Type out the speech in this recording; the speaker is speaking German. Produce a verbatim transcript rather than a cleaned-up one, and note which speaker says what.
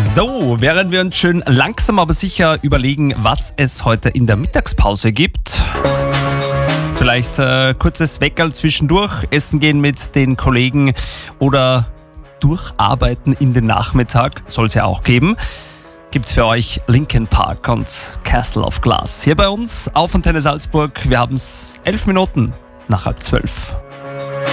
Speaker 1: So, während wir uns schön langsam aber sicher überlegen, was es heute in der Mittagspause gibt. Vielleicht äh, kurzes Weckerl zwischendurch, essen gehen mit den Kollegen oder durcharbeiten in den Nachmittag, soll es ja auch geben. Gibt's für euch Linkin Park und Castle of Glass. Hier bei uns auf Antenne Salzburg. Wir haben's elf Minuten nach halb zwölf.